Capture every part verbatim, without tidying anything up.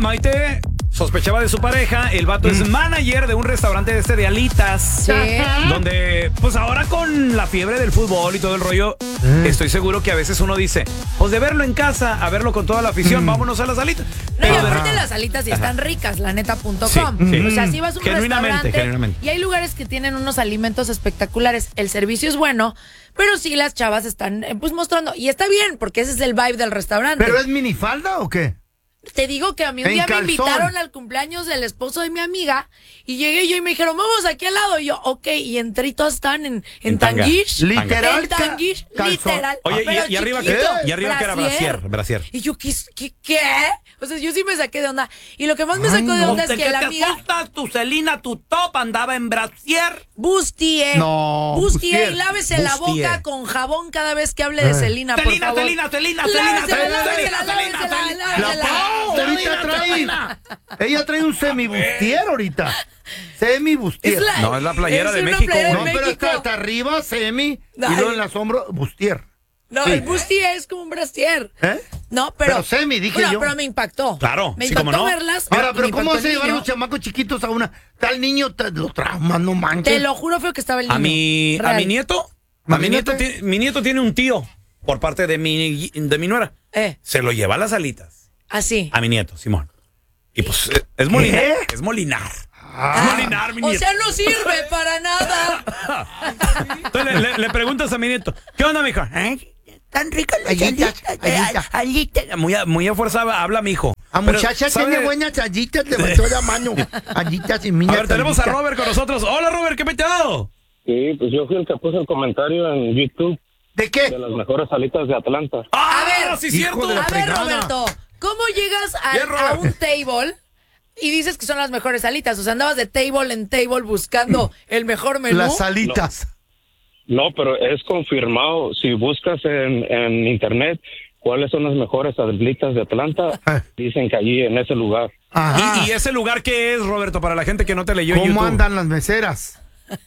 Maite sospechaba de su pareja. El vato mm. es manager de un restaurante de este de alitas. Sí. Donde, pues ahora con la fiebre del fútbol y todo el rollo, mm. estoy seguro que a veces uno dice, pues de verlo en casa a verlo con toda la afición, mm. vámonos a las alitas. No, y aparte las alitas sí están ricas, la neta punto com. Sí, sí. O sea, si vas a un restaurante genuinamente. Y hay lugares que tienen unos alimentos espectaculares. El servicio es bueno, pero sí las chavas están pues mostrando. Y está bien, porque ese es el vibe del restaurante. ¿Pero es minifalda o qué? Te digo que a mí un día calzón. me invitaron al cumpleaños del esposo de mi amiga y llegué yo y me dijeron, vamos aquí al lado. Y yo, ok, y entré y todos están en, en, en tanguish. Literal. En tanguish, literal. Oye, y, y arriba que y arriba que era brasier, brasier. Y yo, ¿qué, qué, qué? O sea, yo sí me saqué de onda. Y lo que más me sacó Ay, de onda no. es que, que la amiga... ¿Te gustas tu Celina, tu top andaba en brasier? Bustier. No. Bustier. Y lávese Bustier. la boca con jabón cada vez que hable de Celina, por Celina, favor. Celina, Celina, Celina, Celina, Celina, Celina, Celina. Ahorita trae, ella trae un semi-bustier ahorita. Semi-bustier. La, no, es la playera de México. Playera de no, México. pero está hasta arriba, semi, no, y luego en las hombros, bustier. No, sí. el bustier es como un brasier. ¿Eh? No, pero... Pero semi, dije bueno, yo. pero me impactó. Claro, me sí, impactó ¿cómo no? verlas. Ahora, pero ¿cómo vas a llevar a los chamacos chiquitos a una... Tal niño, te, lo traumas, no manches. Te lo juro, feo que estaba el niño. A mi, a mi nieto, a mi nieto, tiene, mi nieto tiene un tío por parte de mi, de mi nuera. Eh. Se lo lleva a las alitas. Así. A mi nieto, Simón. Y pues es molinar. ¿Qué? Es molinar. Ah, es molinar, mi nieto. O sea, no sirve para nada. Entonces le, le, le preguntas a mi nieto, ¿qué onda, mijo? ¿Eh? Tan ricas las alitas. alitas. Muy, muy a fuerza habla mi hijo. A muchacha ¿sabe? Tiene buenas alitas, levantó la mano. Alitas y minas. A ver, tenemos alitas. A Robert con nosotros. Hola, Robert, ¿qué petado? Sí, pues yo fui el que puse el comentario en YouTube. ¿De qué? De las mejores alitas de Atlanta. ¡Ah, a ver, sí, cierto! A ver, Roberto, ¿cómo llegas a, Bien, a un table y dices que son las mejores alitas? O sea, andabas de table en table buscando el mejor menú. Las alitas. No, no, pero es confirmado. Si buscas en, en internet cuáles son las mejores alitas de Atlanta, ah. dicen que allí en ese lugar. ¿Y, ¿Y ese lugar qué es, Roberto, para la gente que no te leyó en YouTube? ¿Cómo andan las meseras?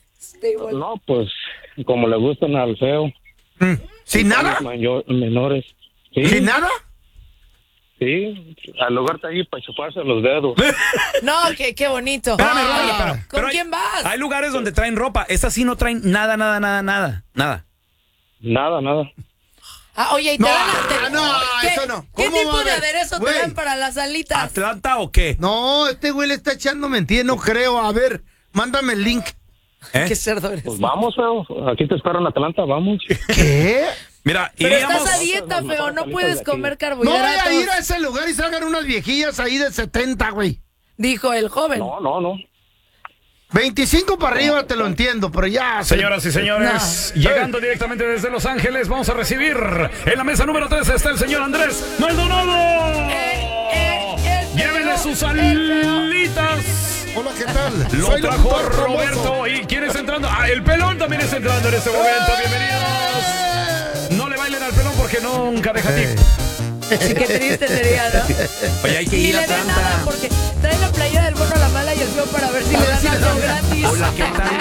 No, pues como le gustan al feo. Mm. ¿Sin nada? Mayor, menores. ¿Sí? ¿Sin nada? Sí, al lugar está ahí para chuparse los dedos. No, qué, qué bonito. Espérame, ah, pero, ¿Con pero quién hay, vas? Hay lugares donde traen ropa. Estas sí no traen nada, nada, nada, nada. Nada. Nada, nada. Ah, oye, ¿y te no, dan a, te, no, ¿qué, eso no. ¿Qué tipo de ver? aderezo Güey. te dan para las alitas? ¿Atlanta o qué? No, este güey le está echando mentiras, no creo. A ver, mándame el link. ¿Eh? Qué cerdo eres. Pues vamos, feo. Aquí te espero en Atlanta, vamos. ¿Qué? Mira, pero iríamos... estás a dieta, feo, no puedes comer No carbohidratos. voy a ir a ese lugar y salgan unas viejillas ahí de setenta, güey. Dijo el joven. No, no, no. veinticinco para arriba te lo entiendo, pero ya... Señoras y señores, no. llegando directamente desde Los Ángeles, vamos a recibir en la mesa número tres está el señor Andrés Maldonado. Eh, eh, eh, Llévenle sus alitas. Hola, ¿qué tal? Lo Soy trajo Roberto. ¿Y quién está entrando? Ah, el pelón también está entrando en este momento. Bienvenidos. No le bailen al pelón porque nunca deja tip. Sí, qué triste sería, ¿no? Oye, hay que ir a Atlanta. Porque trae la playera del bueno, la mala y el feo para ver si a le dan algo gratis. Hola, ¿qué tal?